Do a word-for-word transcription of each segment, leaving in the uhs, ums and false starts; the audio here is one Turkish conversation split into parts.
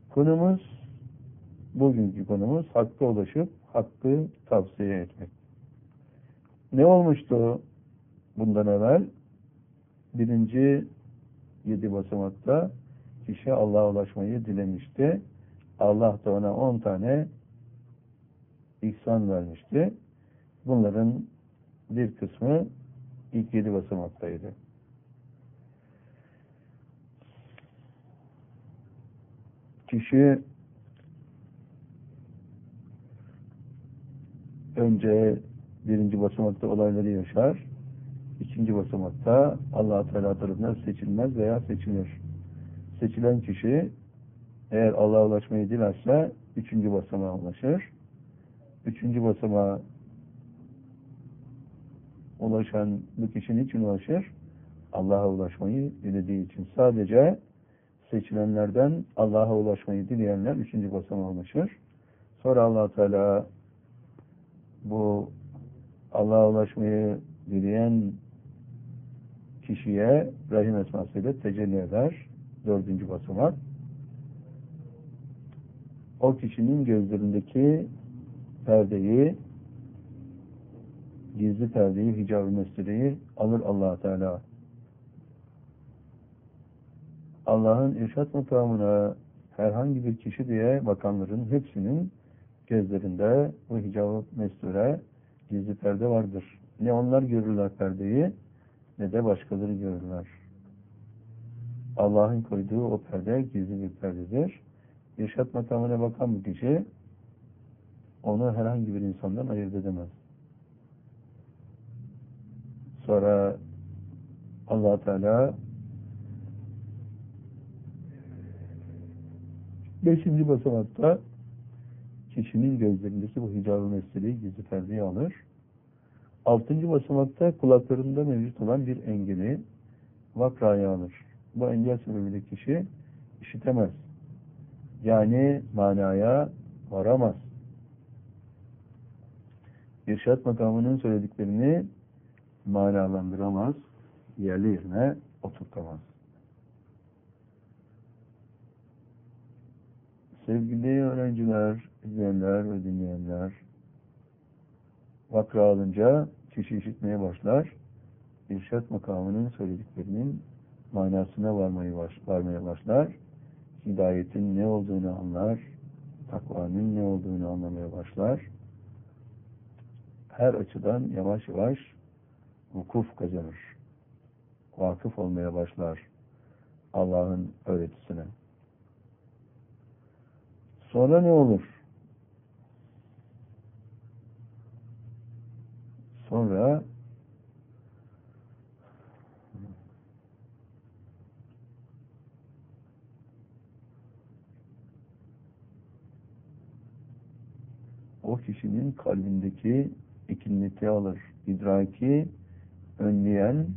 Konumuz, bugünkü konumuz hakka ulaşıp hakkı tavsiye etmek. Ne olmuştu bundan evvel? Birinci yedi basamakta kişi Allah'a ulaşmayı dilemişti. Allah da ona on tane ihsan vermişti. Bunların bir kısmı ilk yedi basamaktaydı. Kişi önce birinci basamakta olayları yaşar. İkinci basamakta Allah-u Teala tarafından seçilmez veya seçilir. Seçilen kişi eğer Allah'a ulaşmayı dilerse üçüncü basamağa ulaşır. Üçüncü basamağa ulaşan bu kişinin için ulaşır. Allah'a ulaşmayı dilediği için. Sadece seçilenlerden Allah'a ulaşmayı dileyenler üçüncü basamağa ulaşır. Sonra Allah-u Teala bu Allah'a ulaşmayı dileyen kişiye Rahim esmasıyla tecelli eder. Dördüncü basamak. O kişinin gözlerindeki perdeyi, gizli perdeyi, hicab-ı mesleği alır Allah Teala. Allah'ın irşat makamına herhangi bir kişi diye bakanların hepsinin gözlerinde bu hicab-ı mesture, gizli perde vardır. Ne onlar görürler perdeyi, ne de başkaları görürler. Allah'ın koyduğu o perde gizli bir perdedir. İrşat makamına bakan bu kişi onu herhangi bir insandan ayırt edemez. Sonra Allah Teala beşinci basamakta kişinin gözlerindeki bu hicab-ı mesleği gizli perdeyi alır. Altıncı basamakta kulaklarında mevcut olan bir engeli vakraya alır. Bu engel sebebiyle kişi işitemez. Yani manaya varamaz. İrşat makamının söylediklerini manalandıramaz, yerli yerine oturtamaz. Sevgili öğrenciler, izleyenler ve dinleyenler, vakra alınca kişi işitmeye başlar, irşat makamının söylediklerinin manasına varmaya, baş, varmaya başlar, hidayetin ne olduğunu anlar, takvanın ne olduğunu anlamaya başlar, her açıdan yavaş yavaş vukuf kazanır, vakıf olmaya başlar Allah'ın öğretisine. Sonra ne olur? Sonra o kişinin kalbindeki ikinneti alır. İdraki önleyen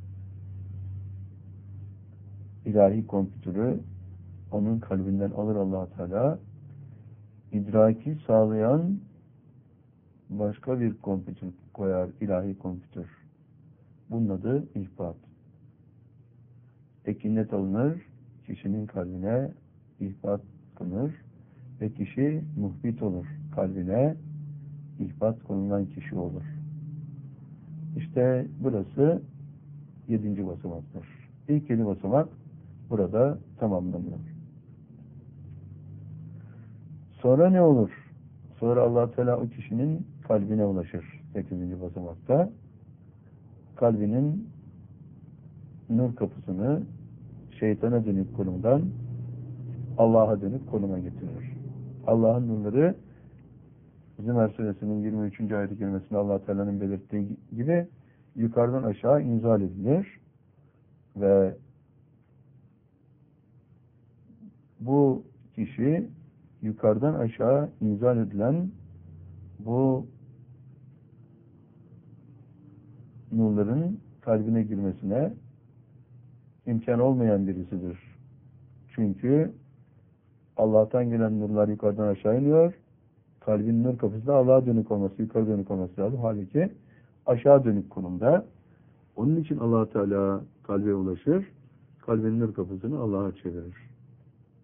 ilahi kompütürü onun kalbinden alır Allah Teala. İdraki sağlayan başka bir kompütür koyar, ilahi kompütür. Bunun adı ihbat. Ekinnet alınır, kişinin kalbine ihbat konur ve kişi muhbit olur. Kalbine ihbat konulan kişi olur. İşte burası yedinci basamaktır. İlk yedi basamak burada tamamlanıyor. Sonra ne olur? Sonra Allah Teala o kişinin kalbine ulaşır. sekizinci basamakta. Kalbinin nur kapısını şeytana dönük konumdan Allah'a dönük konuma getirir. Allah'ın nurları Zümer suresinin yirmi üçüncü ayet-i kerimesinde Allah Teala'nın belirttiği gibi yukarıdan aşağı inzal edilir ve bu kişi yukarıdan aşağı inzal edilen bu nurların kalbine girmesine imkan olmayan birisidir. Çünkü Allah'tan gelen nurlar yukarıdan aşağı iniyor. Kalbin nur kapısı da Allah'a dönük olması, yukarı dönük olması lazım. Halbuki aşağı dönük konumda. Onun için Allah Teala kalbe ulaşır. Kalbin nur kapısını Allah'a çevirir.